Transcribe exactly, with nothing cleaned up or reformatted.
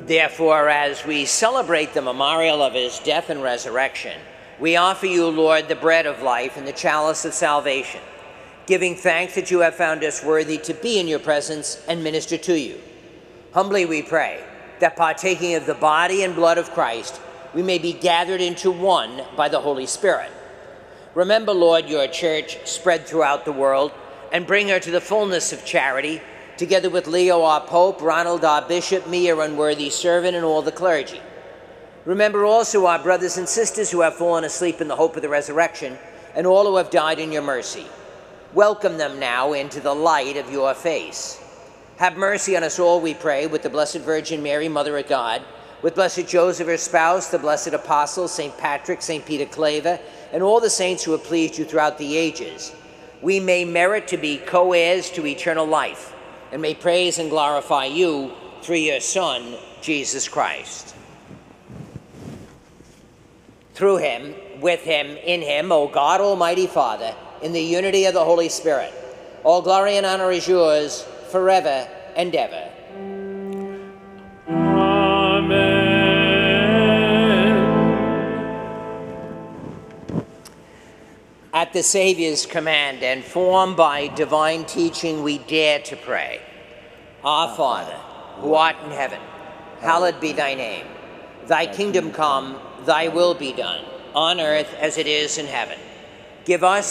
Therefore, as we celebrate the memorial of his death and resurrection, we offer you, Lord, the bread of life and the chalice of salvation, giving thanks that you have found us worthy to be in your presence and minister to you. Humbly we pray that partaking of the body and blood of Christ, we may be gathered into one by the Holy Spirit. Remember, Lord, your church spread throughout the world, and bring her to the fullness of charity, together with Leo our Pope, Ronald our Bishop, me your unworthy servant, and all the clergy. Remember also our brothers and sisters who have fallen asleep in the hope of the resurrection, and all who have died in your mercy. Welcome them now into the light of your face. Have mercy on us all, we pray, with the Blessed Virgin Mary, Mother of God, with Blessed Joseph, her spouse, the blessed apostles, Saint Patrick, Saint Peter Claver, and all the saints who have pleased you throughout the ages. We may merit to be co-heirs to eternal life, and may praise and glorify you through your Son, Jesus Christ. Through him, with him, in him, O God, Almighty Father, in the unity of the Holy Spirit, all glory and honor is yours forever and ever. Amen. At the Savior's command and formed by divine teaching, we dare to pray. Our Father, who art in heaven, hallowed be thy name. Thy kingdom come, thy will be done, on earth as it is in heaven. Give us